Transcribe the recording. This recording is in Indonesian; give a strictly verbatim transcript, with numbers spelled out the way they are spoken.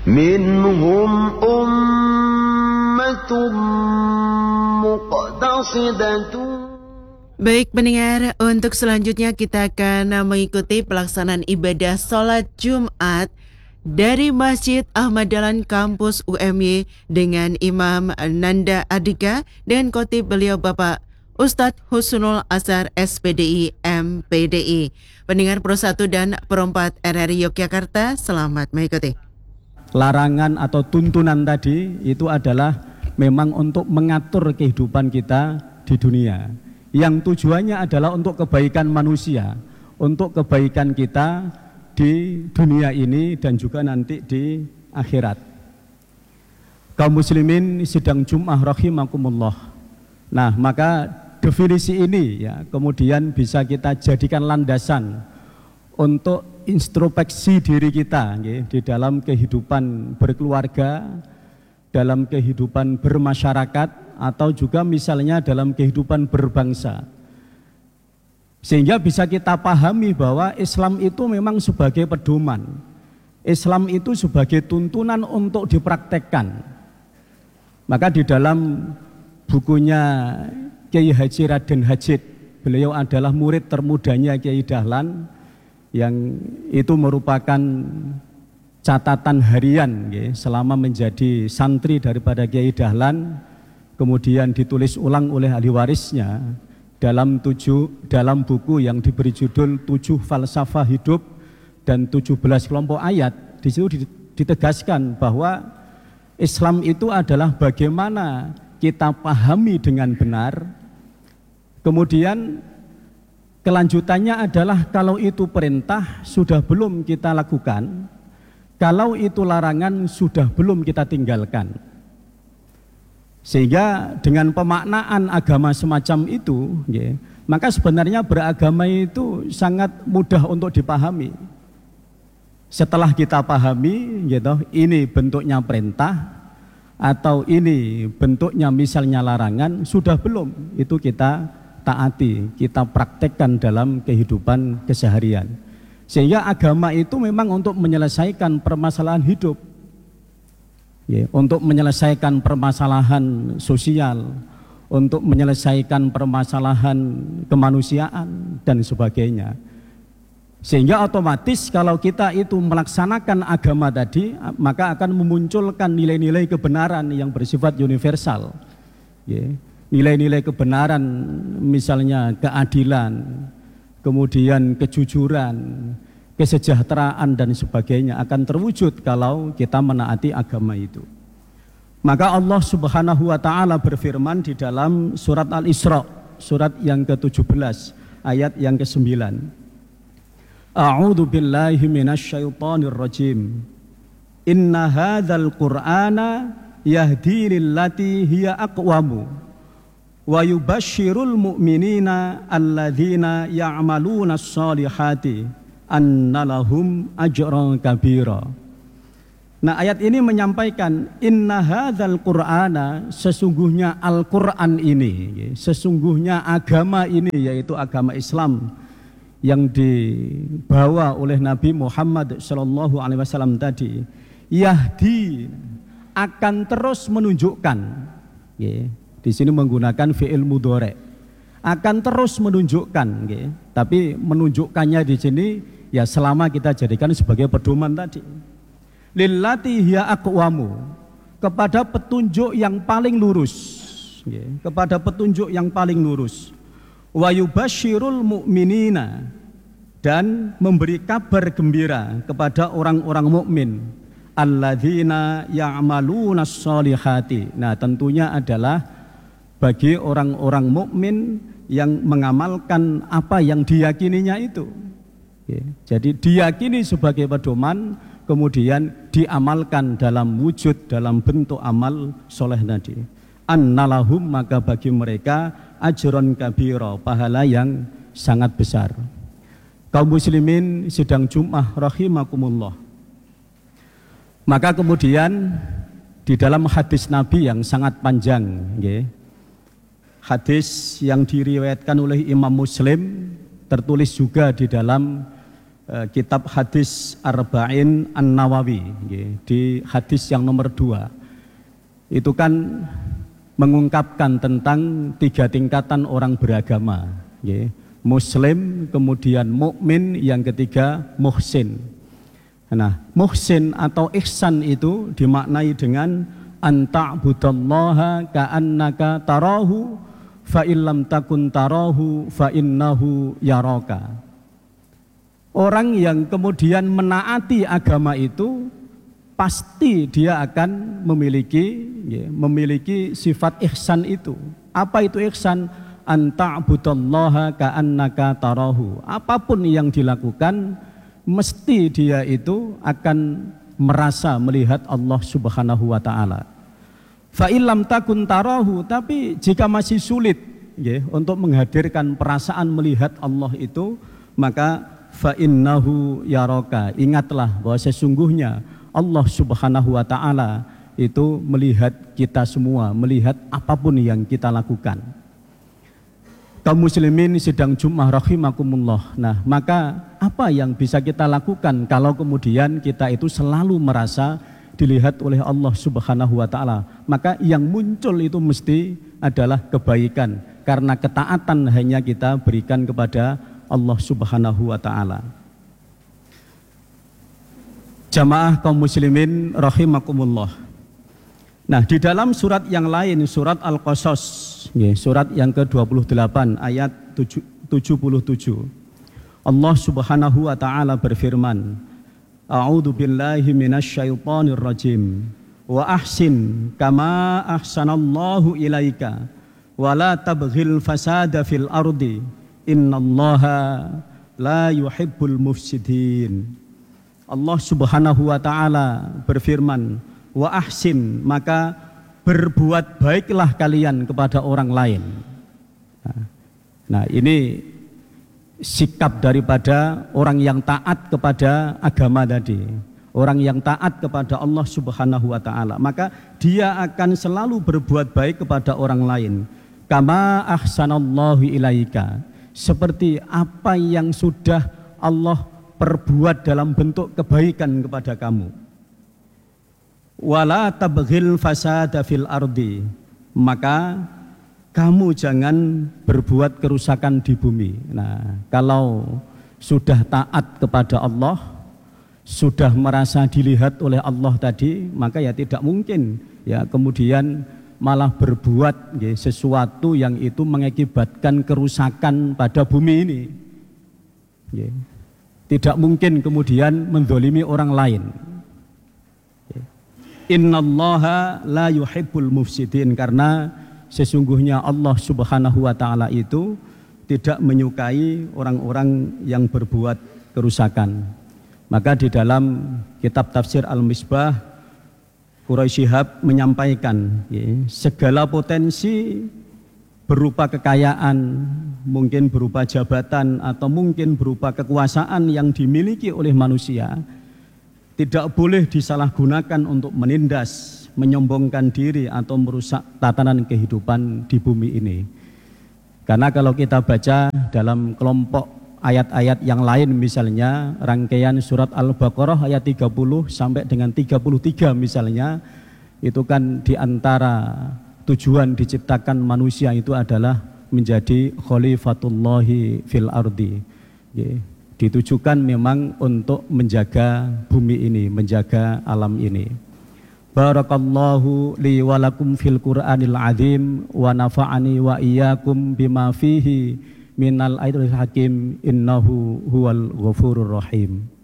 minhum ummatum muqtasidatun. Baik pendengar, untuk selanjutnya kita akan mengikuti pelaksanaan ibadah sholat Jumat dari Masjid Ahmad Dahlan Kampus U M Y dengan Imam Nanda Adika dan khotib beliau Bapak Ustadz Husnul Azhar S P D I M P D I. Pendengar Pro satu dan Pro empat R R I Yogyakarta, selamat mengikuti. Larangan atau tuntunan tadi itu adalah memang untuk mengatur kehidupan kita di dunia, yang tujuannya adalah untuk kebaikan manusia, untuk kebaikan kita di dunia ini dan juga nanti di akhirat. Kaum muslimin sidang Jum'ah rahimakumullah. Nah, maka definisi ini ya kemudian bisa kita jadikan landasan untuk introspeksi diri kita ya, di dalam kehidupan berkeluarga, dalam kehidupan bermasyarakat, atau juga misalnya dalam kehidupan berbangsa, sehingga bisa kita pahami bahwa Islam itu memang sebagai pedoman, Islam itu sebagai tuntunan untuk dipraktekkan. Maka di dalam bukunya Kiai Haji Raden Hajid, beliau adalah murid termudanya Kiai Dahlan, yang itu merupakan catatan harian ya, selama menjadi santri daripada Kiai Dahlan, kemudian ditulis ulang oleh ahli warisnya dalam tujuh dalam buku yang diberi judul Tujuh Falsafah Hidup dan tujuh belas Kelompok Ayat. Di situ ditegaskan bahwa Islam itu adalah bagaimana kita pahami dengan benar, kemudian kelanjutannya adalah kalau itu perintah sudah belum kita lakukan, kalau itu larangan sudah belum kita tinggalkan. Sehingga dengan pemaknaan agama semacam itu ya, maka sebenarnya beragama itu sangat mudah untuk dipahami. Setelah kita pahami gitu, ini bentuknya perintah atau ini bentuknya misalnya larangan, sudah belum itu kita taati, kita praktekkan dalam kehidupan keseharian. Sehingga agama itu memang untuk menyelesaikan permasalahan hidup, ya, untuk menyelesaikan permasalahan sosial, untuk menyelesaikan permasalahan kemanusiaan dan sebagainya. Sehingga otomatis kalau kita itu melaksanakan agama tadi, maka akan memunculkan nilai-nilai kebenaran yang bersifat universal, ya. Nilai-nilai kebenaran misalnya keadilan, kemudian kejujuran, kesejahteraan dan sebagainya akan terwujud kalau kita menaati agama itu. Maka Allah Subhanahu wa taala berfirman di dalam surat Al-Isra, surat yang ke tujuh belas, ayat yang ke sembilan. A'udzu billahi minasyaitonir rajim. Inna hadzal qur'ana yahdi lillati hiya aqwamu wa yubasyirul mu'minina alladzina ya'maluna sholihati annalahum ajran kabira. Nah, ayat ini menyampaikan inna hadzal qur'ana, sesungguhnya Al-Qur'an ini, sesungguhnya agama ini, yaitu agama Islam yang dibawa oleh Nabi Muhammad shallallahu alaihi wasallam tadi, yahdi, akan terus menunjukkan ya. Di sini menggunakan fi'il mudhari, akan terus menunjukkan, okay. Tapi menunjukkannya di sini ya selama kita jadikan sebagai pedoman tadi. Lillati hiya aqwamu, kepada petunjuk yang paling lurus, okay. Kepada petunjuk yang paling lurus. Wa yubasyirul mu'minina, dan memberi kabar gembira kepada orang-orang mukmin. Alladzina ya'maluna sholihati. Nah, tentunya adalah bagi orang-orang mukmin yang mengamalkan apa yang diyakininya itu. Ya, jadi diyakini sebagai pedoman, kemudian diamalkan dalam wujud, dalam bentuk amal soleh tadi. Annalahum, maka bagi mereka ajron kabira, pahala yang sangat besar. Kaum muslimin sidang Jum'ah rahimakumullah. Maka kemudian di dalam hadis Nabi yang sangat panjang, ya, hadis yang diriwayatkan oleh Imam Muslim, tertulis juga di dalam uh, kitab hadis Arba'in An-Nawawi, nggih, di hadis yang nomor dua. Itu kan mengungkapkan tentang tiga tingkatan orang beragama, nggih. Muslim, kemudian mukmin, yang ketiga muhsin. Nah, muhsin atau ihsan itu dimaknai dengan anta'budallaha ka'annaka tarahu fa illam takun tarahu fa innahu yaraka. Orang yang kemudian menaati agama itu pasti dia akan memiliki ya, memiliki sifat ihsan itu. Apa itu ihsan? Anta'budallaha ka'annaka tarahu. Apapun yang dilakukan mesti dia itu akan merasa melihat Allah Subhanahu wa taala. Fa illam takun tarahu, tapi jika masih sulit ya, untuk menghadirkan perasaan melihat Allah itu, maka fa innahu yaraka. Ingatlah bahwa sesungguhnya Allah Subhanahu wa taala itu melihat kita semua, melihat apapun yang kita lakukan. Kaum muslimin sidang Jumat rahimakumullah. Nah, maka apa yang bisa kita lakukan kalau kemudian kita itu selalu merasa dilihat oleh Allah Subhanahu wa taala? Maka yang muncul itu mesti adalah kebaikan, karena ketaatan hanya kita berikan kepada Allah Subhanahu wa taala. Jamaah kaum muslimin rahimakumullah. Nah, di dalam surat yang lain, surat Al-Qasas, surat yang ke dua puluh delapan ayat tujuh puluh tujuh, Allah Subhanahu wa taala berfirman, A'udzu billahi minasyaitonir rajim. Wa ahsin kama ahsanallahu ilaika wa la tabghil fasada fil ardi innallaha la yuhibbul mufsidin. Allah Subhanahu wa taala berfirman, wa ahsin, maka berbuat baiklah kalian kepada orang lain. Nah, nah ini sikap daripada orang yang taat kepada agama tadi, orang yang taat kepada Allah Subhanahu wa taala, maka dia akan selalu berbuat baik kepada orang lain. Kama ahsanallahu ilaika, seperti apa yang sudah Allah perbuat dalam bentuk kebaikan kepada kamu. Wala tabghil fasada fil ardi, maka kamu jangan berbuat kerusakan di bumi. Nah, kalau sudah taat kepada Allah, sudah merasa dilihat oleh Allah tadi, maka ya tidak mungkin ya kemudian malah berbuat ya, sesuatu yang itu mengakibatkan kerusakan pada bumi ini. Ya. Tidak mungkin kemudian menzalimi orang lain. Ya. Innallaha la yuhibbul mufsidin, karena sesungguhnya Allah Subhanahu wa taala itu tidak menyukai orang-orang yang berbuat kerusakan. Maka di dalam kitab tafsir Al-Misbah, Quraisy Shihab menyampaikan ya, segala potensi berupa kekayaan, mungkin berupa jabatan, atau mungkin berupa kekuasaan yang dimiliki oleh manusia, tidak boleh disalahgunakan untuk menindas, menyombongkan diri, atau merusak tatanan kehidupan di bumi ini. Karena kalau kita baca dalam kelompok ayat-ayat yang lain, misalnya rangkaian surat Al-Baqarah ayat tiga puluh sampai dengan tiga puluh tiga misalnya, itu kan diantara tujuan diciptakan manusia itu adalah menjadi khalifatullahi fil ardi. Ditujukan memang untuk menjaga bumi ini, menjaga alam ini. Barakallahu li walakum fil Qur'anil azim wa nafa'ani wa iyyakum bima fihi minal ayatil hakim innahu huwal ghafurur rahim.